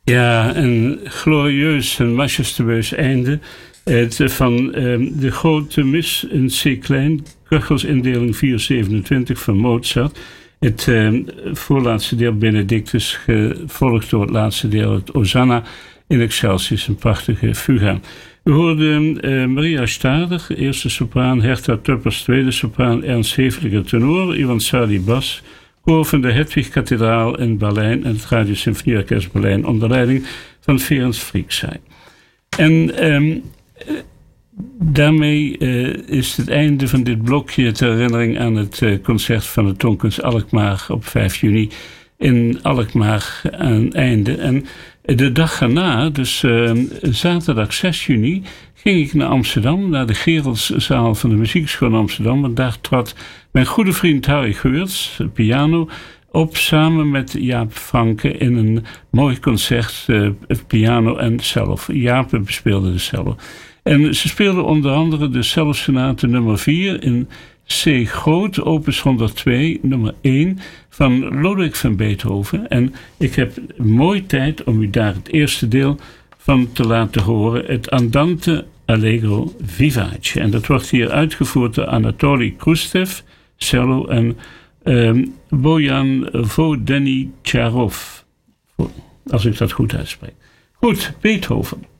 Ja, een glorieus en majestueus einde. Van de grote mis in C-klein, Köchelsindeling 427 van Mozart. Het voorlaatste deel Benedictus, gevolgd door het laatste deel, het Osanna in Excelsis, een prachtige fuga. We hoorden Maria Stader, eerste sopraan, Herta Tuppers, tweede sopraan, Ernst Heveliger tenor, Ivan Sadi bas, koor van de Hedwig-kathedraal in Berlijn en het Radio Symfonieorkest Berlijn onder leiding van Ferenc Fricsay. En daarmee is het einde van dit blokje ter herinnering aan het concert van de Tonkens Alkmaar op 5 juni in Alkmaar aan einde. En de dag erna, dus zaterdag 6 juni, ging ik naar Amsterdam, naar de Gereldszaal van de Muziekschool Amsterdam. Want daar trad mijn goede vriend Harry Geurts, piano, op samen met Jaap Franke in een mooi concert, piano en cello. Jaap bespeelde de cello. En ze speelden onder andere de cellosonate nummer 4 in C groot, opus 102, nummer 1 van Lodewijk van Beethoven. En ik heb mooi tijd om u daar het eerste deel van te laten horen, het Andante Allegro Vivace. En dat wordt hier uitgevoerd door Anatoly Krustev, cello, en Bojan Vodeničarov, als ik dat goed uitspreek. Goed, Beethoven.